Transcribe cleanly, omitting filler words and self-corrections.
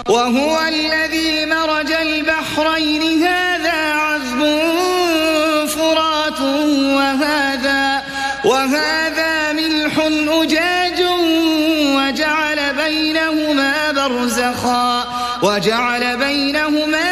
وهو الذي مرج البحرين هذا عذب فرات وهذا ملح أجاج وجعل بينهما برزخا